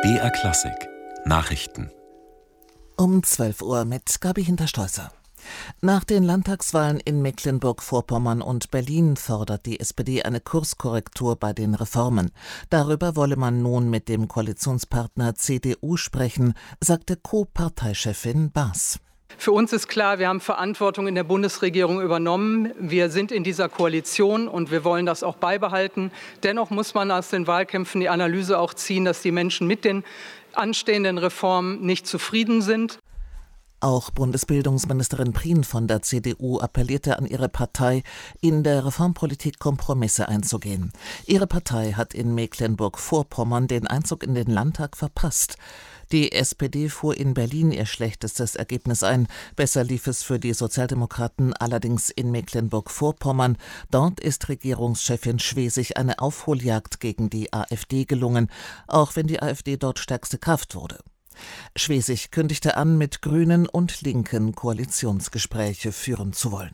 BR Klassik Nachrichten Um 12 Uhr mit Gabi Hinterstolzer. Nach den Landtagswahlen in Mecklenburg-Vorpommern und Berlin fordert die SPD eine Kurskorrektur bei den Reformen. Darüber wolle man nun mit dem Koalitionspartner CDU sprechen, sagte Co-Parteichefin Baas. Für uns ist klar, wir haben Verantwortung in der Bundesregierung übernommen. Wir sind in dieser Koalition und wir wollen das auch beibehalten. Dennoch muss man aus den Wahlkämpfen die Analyse auch ziehen, dass die Menschen mit den anstehenden Reformen nicht zufrieden sind. Auch Bundesbildungsministerin Prien von der CDU appellierte an ihre Partei, in der Reformpolitik Kompromisse einzugehen. Ihre Partei hat in Mecklenburg-Vorpommern den Einzug in den Landtag verpasst. Die SPD fuhr in Berlin ihr schlechtestes Ergebnis ein. Besser lief es für die Sozialdemokraten allerdings in Mecklenburg-Vorpommern. Dort ist Regierungschefin Schwesig eine Aufholjagd gegen die AfD gelungen, auch wenn die AfD dort stärkste Kraft wurde. Schwesig kündigte an, mit Grünen und Linken Koalitionsgespräche führen zu wollen.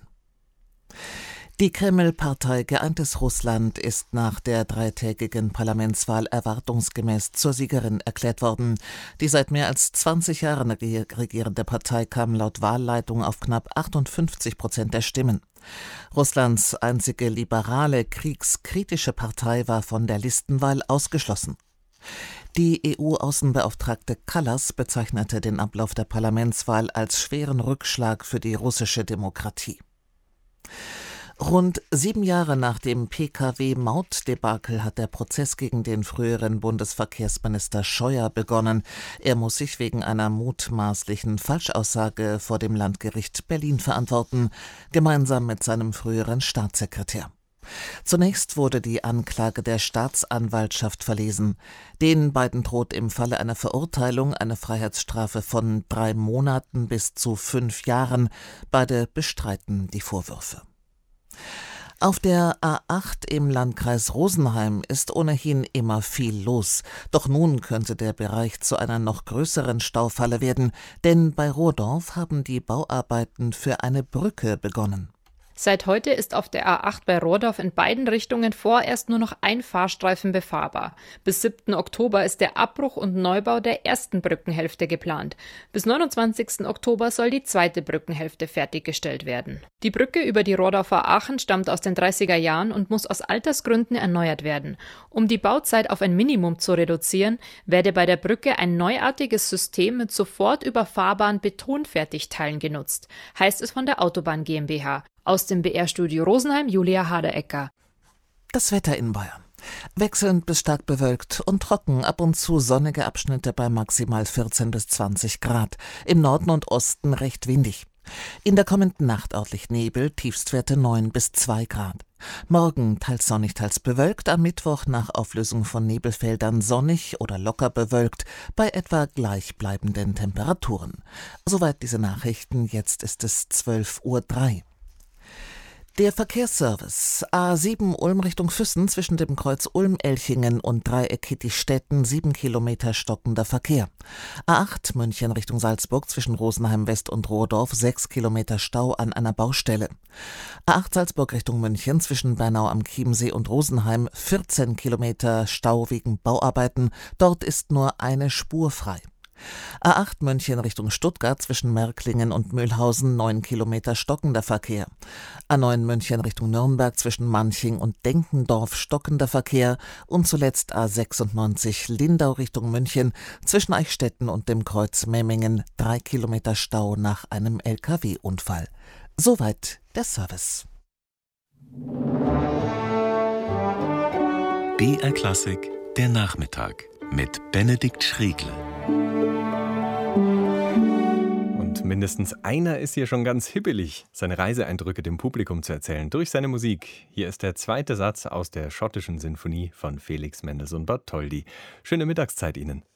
Die Kreml-Partei Geeintes Russland ist nach der dreitägigen Parlamentswahl erwartungsgemäß zur Siegerin erklärt worden. Die seit mehr als 20 Jahren regierende Partei kam laut Wahlleitung auf knapp 58% der Stimmen. Russlands einzige liberale, kriegskritische Partei war von der Listenwahl ausgeschlossen. Die EU-Außenbeauftragte Kallas bezeichnete den Ablauf der Parlamentswahl als schweren Rückschlag für die russische Demokratie. Rund 7 Jahre nach dem Pkw-Mautdebakel hat der Prozess gegen den früheren Bundesverkehrsminister Scheuer begonnen. Er muss sich wegen einer mutmaßlichen Falschaussage vor dem Landgericht Berlin verantworten, gemeinsam mit seinem früheren Staatssekretär. Zunächst wurde die Anklage der Staatsanwaltschaft verlesen. Den beiden droht im Falle einer Verurteilung eine Freiheitsstrafe von 3 Monaten bis zu 5 Jahren. Beide bestreiten die Vorwürfe. Auf der A8 im Landkreis Rosenheim ist ohnehin immer viel los. Doch nun könnte der Bereich zu einer noch größeren Staufalle werden, denn bei Rohrdorf haben die Bauarbeiten für eine Brücke begonnen. Seit heute ist auf der A8 bei Rohrdorf in beiden Richtungen vorerst nur noch ein Fahrstreifen befahrbar. Bis 7. Oktober ist der Abbruch und Neubau der ersten Brückenhälfte geplant. Bis 29. Oktober soll die zweite Brückenhälfte fertiggestellt werden. Die Brücke über die Rohrdorfer Aachen stammt aus den 30er Jahren und muss aus Altersgründen erneuert werden. Um die Bauzeit auf ein Minimum zu reduzieren, werde bei der Brücke ein neuartiges System mit sofort überfahrbaren Betonfertigteilen genutzt, heißt es von der Autobahn GmbH. Aus dem BR-Studio Rosenheim, Julia Haderecker. Das Wetter in Bayern. Wechselnd bis stark bewölkt und trocken, ab und zu sonnige Abschnitte bei maximal 14 bis 20 Grad. Im Norden und Osten recht windig. In der kommenden Nacht örtlich Nebel, Tiefstwerte 9 bis 2 Grad. Morgen teils sonnig, teils bewölkt, am Mittwoch nach Auflösung von Nebelfeldern sonnig oder locker bewölkt, bei etwa gleichbleibenden Temperaturen. Soweit diese Nachrichten, jetzt ist es 12:03 Uhr. Der Verkehrsservice A7 Ulm Richtung Füssen zwischen dem Kreuz Ulm-Elchingen und Dreieck Kittich-Stetten 7 Kilometer stockender Verkehr. A8 München Richtung Salzburg zwischen Rosenheim West und Rohrdorf 6 Kilometer Stau an einer Baustelle. A8 Salzburg Richtung München zwischen Bernau am Chiemsee und Rosenheim 14 Kilometer Stau wegen Bauarbeiten. Dort ist nur eine Spur frei. A8 München Richtung Stuttgart zwischen Märklingen und Mühlhausen 9 Kilometer stockender Verkehr. A9 München Richtung Nürnberg zwischen Manching und Denkendorf stockender Verkehr und zuletzt A96 Lindau Richtung München zwischen Eichstätten und dem Kreuz Memmingen 3 Kilometer Stau nach einem LKW-Unfall. Soweit der Service. BR Klassik der Nachmittag mit Benedikt Schriegle. Und mindestens einer ist hier schon ganz hibbelig, seine Reiseeindrücke dem Publikum zu erzählen durch seine Musik. Hier ist der zweite Satz aus der schottischen Sinfonie von Felix Mendelssohn Bartholdy. Schöne Mittagszeit Ihnen.